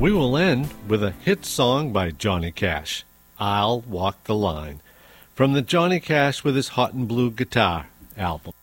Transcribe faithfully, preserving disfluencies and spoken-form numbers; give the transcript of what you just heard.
We will end with a hit song by Johnny Cash, I'll Walk the Line, from the Johnny Cash with His Hot and Blue Guitar album.